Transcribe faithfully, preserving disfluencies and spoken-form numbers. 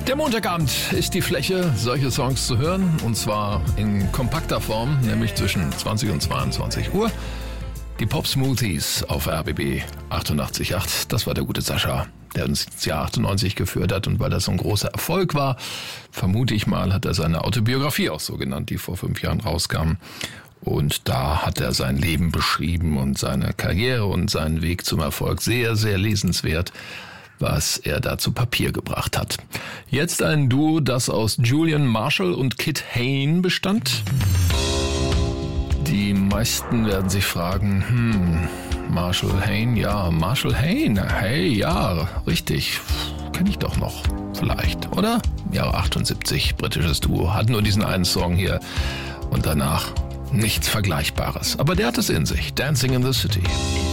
Der Montagabend ist die Fläche, solche Songs zu hören, und zwar in kompakter Form, nämlich zwischen zwanzig und zweiundzwanzig Uhr. Die Pop Smoothies auf R B B achtundachtzig Komma acht. Das war der gute Sascha, der uns ins Jahr achtundneunzig geführt hat, und weil das so ein großer Erfolg war, vermute ich mal, hat er seine Autobiografie auch so genannt, die vor fünf Jahren rauskam. Und da hat er sein Leben beschrieben und seine Karriere und seinen Weg zum Erfolg. Sehr, sehr lesenswert, was er da zu Papier gebracht hat. Jetzt ein Duo, das aus Julian Marshall und Kit Hain bestand. Die meisten werden sich fragen, hm, Marshall Hain, ja, Marshall Hain, hey, ja, richtig, kenne ich doch noch, vielleicht, oder? Jahre achtundsiebzig, britisches Duo, hat nur diesen einen Song hier und danach nichts Vergleichbares. Aber der hat es in sich, Dancing in the City.